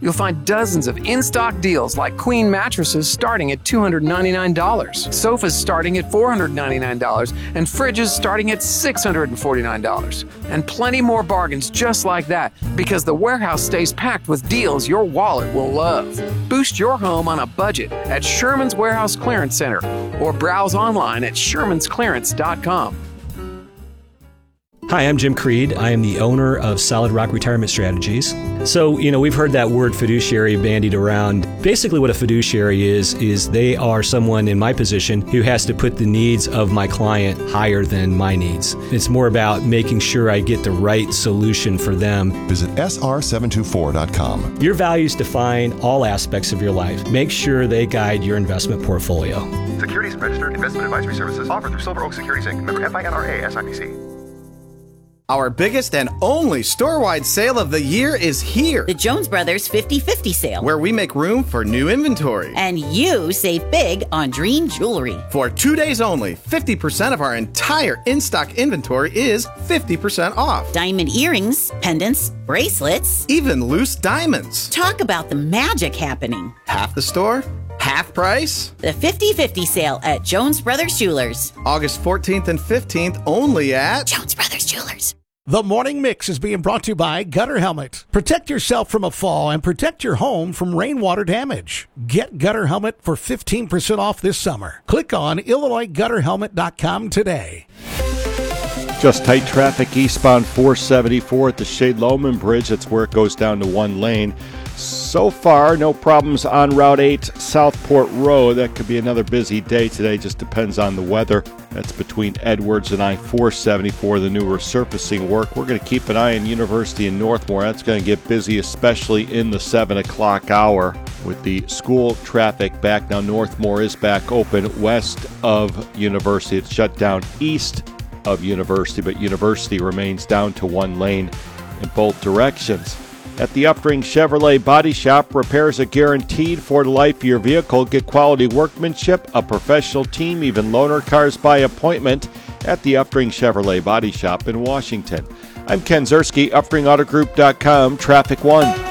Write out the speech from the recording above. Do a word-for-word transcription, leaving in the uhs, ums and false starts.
You'll find dozens of in-stock deals like queen mattresses starting at two hundred ninety-nine dollars, sofas starting at four hundred ninety-nine dollars, and fridges starting at six hundred forty-nine dollars. And plenty more bargains just like that, because the warehouse stays packed with deals your wallet will love. Boost your home on a budget at Sherman's Warehouse Clearance Center or browse online at shermans clearance dot com. Hi, I'm Jim Creed. I am the owner of Solid Rock Retirement Strategies. So, you know, we've heard that word fiduciary bandied around. Basically what a fiduciary is, is they are someone in my position who has to put the needs of my client higher than my needs. It's more about making sure I get the right solution for them. Visit S R seven two four dot com. Your values define all aspects of your life. Make sure they guide your investment portfolio. Securities and registered investment advisory services offered through Silver Oak Securities Incorporated. Member F I N R A S I P C. Our biggest and only store-wide sale of the year is here. The Jones Brothers fifty fifty sale, where we make room for new inventory. And you save big on Dream Jewelry. For two days only, fifty percent of our entire in-stock inventory is fifty percent off. Diamond earrings, pendants, bracelets, even loose diamonds. Talk about the magic happening. Half the store, half price. The fifty fifty sale at Jones Brothers Jewelers. August fourteenth and fifteenth only at Jones Brothers Jewelers. The Morning Mix is being brought to you by Gutter Helmet. Protect yourself from a fall and protect your home from rainwater damage. Get Gutter Helmet for fifteen percent off this summer. Click on Illinois Gutter Helmet dot com today. Just tight traffic eastbound four seventy-four at the Shade Loman Bridge. That's where it goes down to one lane. So far, no problems on Route eight, Southport Road. That could be another busy day today. Just depends on the weather. That's between Edwards and I four seventy-four, the new resurfacing work. We're going to keep an eye on University and Northmore. That's going to get busy, especially in the seven o'clock hour with the school traffic back. Now, Northmore is back open west of University. It's shut down east of University, but University remains down to one lane in both directions. At the Upring Chevrolet Body Shop, repairs are guaranteed for the life of your vehicle. Get quality workmanship, a professional team, even loaner cars by appointment at the Upring Chevrolet Body Shop in Washington. I'm Ken Zerski, Upring Auto Group dot com, Traffic One.